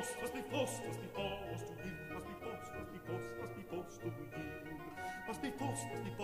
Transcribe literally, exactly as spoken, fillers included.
forced, must be forced, must be forced to yield, must be forced, must be forced, must be forced to yield, must be forced, must be forced.